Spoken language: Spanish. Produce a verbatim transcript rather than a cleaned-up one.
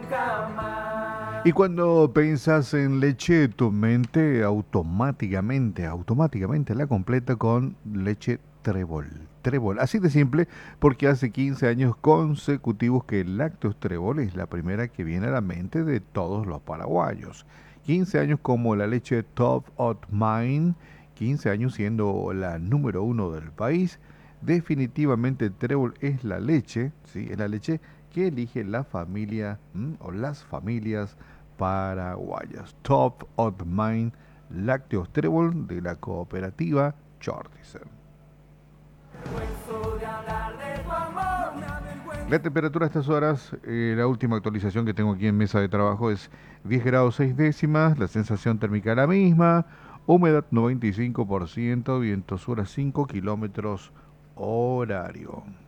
Y cuando pensás en leche, tu mente automáticamente, automáticamente la completa con leche Trébol. Trébol, así de simple, porque hace quince años consecutivos que el lácteos Trébol es la primera que viene a la mente de todos los paraguayos. quince años como la leche Top of Mind, quince años siendo la número uno del país. Definitivamente Trébol es la leche, ¿sí? Es la leche que elige la familia ¿m? o las familias paraguayas. Top of Mind, lácteos Trébol de la cooperativa Chortizen. La temperatura a estas horas, eh, la última actualización que tengo aquí en mesa de trabajo es diez grados seis décimas, la sensación térmica la misma, humedad noventa y cinco por ciento, viento sur a cinco kilómetros horario.